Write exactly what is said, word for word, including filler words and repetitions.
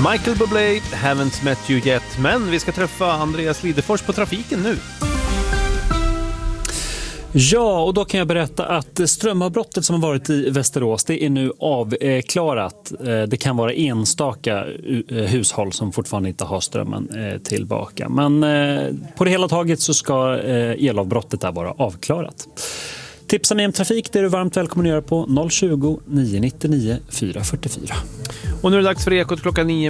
Michael Bublé, Haven't Met You Yet. Men vi ska träffa Andreas Lidefors på trafiken nu. Ja, och då kan jag berätta att strömavbrottet som har varit i Västerås, det är nu avklarat. Det kan vara enstaka hushåll som fortfarande inte har strömmen tillbaka. Men på det hela taget så ska elavbrottet där vara avklarat. Tipsa mig om trafik, det är du varmt välkommen att göra på noll tjugo, nio nio nio, fyra fyra fyra. Och nu är det dags för Ekot klockan nio